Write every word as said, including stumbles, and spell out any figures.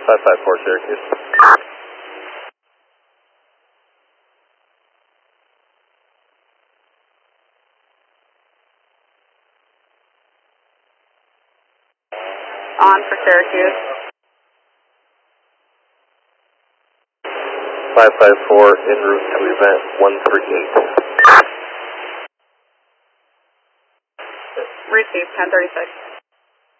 five five four Syracuse. On for Syracuse. five five four en route to event one three eight. Receive ten thirty-six.